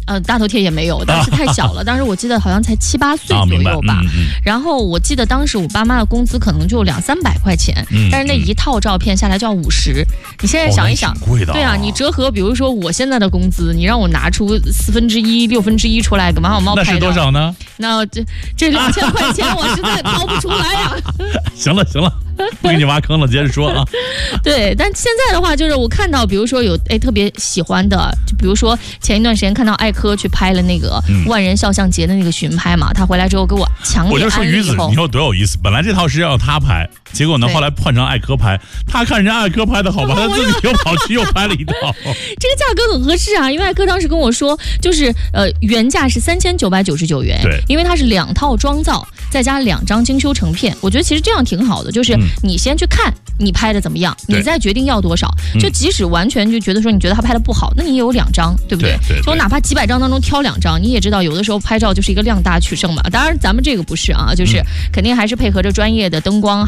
大头贴也没有，当时太小了，当时我记得好像才7、8岁左右吧。然后我记得当时我爸妈的工资可能就200-300块钱，但是那一套照片下来就要50。你现在想一想，对啊，你折合比如说我现在的工资，你让我拿出1/4、1/6出来，干嘛我拍照？ 那是多少呢？ 那这2000块钱我实在掏不出来啊。 行了，不给你挖坑了，接着说啊。 对，但现在的话，就是我看到，比如说有特别喜欢的，就比如说前一段时间看到艾珂去拍了那个万人肖像节的那个巡拍嘛，他回来之后给我强烈我就说于子，你说多有意思。本来这套是要他拍，结果呢后来换成艾珂拍，他看人家艾珂拍的好吧，他自己又跑去又拍了一套。 这个价格很合适啊，因为艾珂当时跟我说，就是原价是3999元， 对， 因为它是2套妆造再加2张精修成片，我觉得其实这样挺好的，就是你先去看你拍的怎么样，你再决定要多少。就即使完全就觉得说你觉得他拍的不好，那你也有2张，对不对？就我哪怕几百张当中挑2张，你也知道有的时候拍照就是一个量大取胜嘛。当然咱们这个不是啊，就是肯定还是配合着专业的灯光。